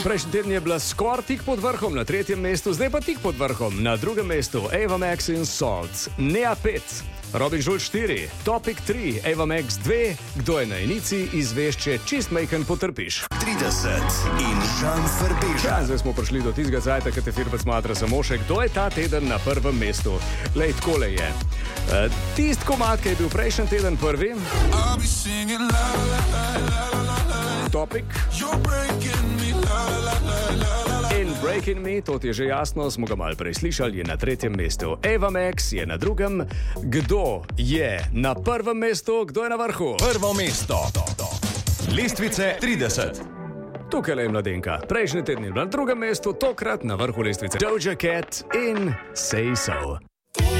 Prejšnji teden je bila skoraj tik pod vrhom na 3. mestu, zdaj pa tik pod vrhom na 2. mestu. Ava Max in Salt, Nea 5, Robin Schulz 4, Topic 3, Ava Max 2, Kdo je na inici, izvešče Čist majken potrpiš. 30 in Žan Frbeža. Ja, zdaj smo prišli do tistega zajta, ki te firbec smatra samo še, kdo je ta teden na prvem mestu. Lej, takole je. Tist komad, ki je bil prejšnji teden prvi. Topic. In Breaking Me, to ti je že jasno, smo ga malo prej slišali, je na 3. mestu. Ava Max je na 2. Kdo je na 1. mestu, kdo je na vrhu? Prvo mesto. Lestvice 30. Tukaj je mladenka. Prejšnji teden je bila na 2. mestu, tokrat na vrhu lestvice. Doja Cat in Say So.